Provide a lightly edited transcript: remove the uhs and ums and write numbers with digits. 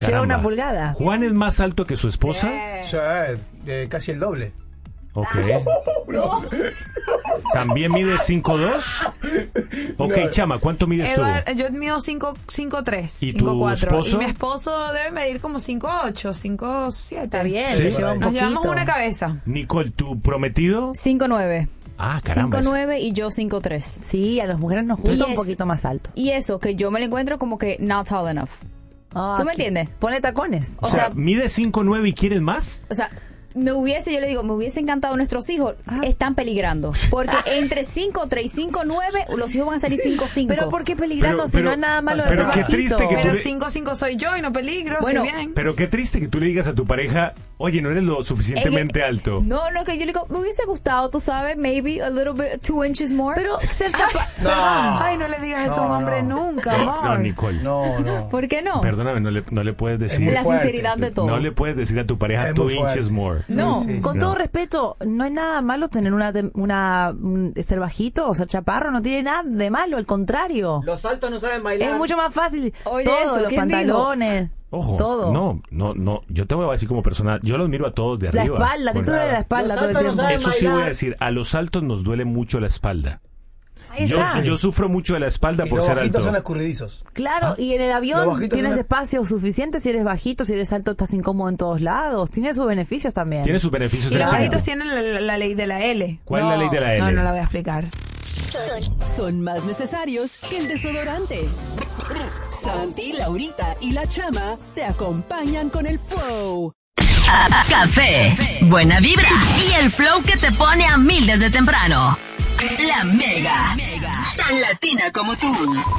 Lleva una pulgada. ¿Juan es más alto que su esposa? Casi el doble. Ok. ¿También mide 5'2"? Ok, No. Chama, ¿cuánto mides tú? Yo mido 5'3", ¿Y tu 5'4". esposo? Y mi esposo debe medir como 5'8", 5'7". Está bien, Sí. le lleva un Nos poquito. llevamos una cabeza. Nicole, ¿tu prometido? 5'9". Ah, caramba. 5'9" y yo 5'3". Sí, a las mujeres nos gusta un es- poquito más alto. Y eso, que yo me lo encuentro como que not tall enough. ¿Tú me entiendes? Pone tacones. O sea, ¿mide 5'9" y quieres más? O sea, me hubiese encantado nuestros hijos, están peligrando. Porque entre 5'3" y 5'9", los hijos van a salir 5'5". Pero ¿por qué peligrando si no es nada malo de pero ser qué bajito? triste que tú Pero le- 5'5" soy yo y no peligro, Bueno, soy bien. Pero qué triste que tú le digas a tu pareja, oye, no eres lo suficientemente alto. No, que yo le digo, me hubiese gustado, tú sabes, maybe a little bit, 2 inches more. Pero ser chapa... No. Ay, no le digas eso a un hombre nunca, amor. No, Nicole. No. ¿Por qué no? Perdóname, no le puedes decir. muy La fuerte. sinceridad de todo. No le puedes decir a tu pareja Es 2 muy fuerte. inches more. No. Sí, sí. Con No. todo respeto, no hay nada malo tener ser bajito o ser chaparro, no tiene nada de malo, al contrario. Los altos no saben bailar. Es mucho más fácil. Oye, todo, eso, los ¿quién dijo? pantalones, Ojo, todo. no, yo te voy a decir como persona, yo los miro a todos de La arriba. espalda, te duele la espalda Los todo el altos no tiempo. saben Eso sí bailar. voy a decir, a los altos nos duele mucho la espalda. Ahí está. Yo sufro mucho de la espalda Y por los ser bajitos alto. son escurridizos. Claro, y en el Los avión bajitos tienes son- espacio suficiente si eres bajito, si eres alto estás incómodo en todos lados. Tiene sus beneficios también. Tiene sus beneficios Y el los chiquito. bajitos tienen la ley de la L. ¿Cuál es la ley de la L? No la voy a explicar. Son más necesarios que el desodorante. Santi, Laurita y la Chama te acompañan con el flow. Café, buena vibra y el flow que te pone a 1000 desde temprano. La Mega, tan latina como tú.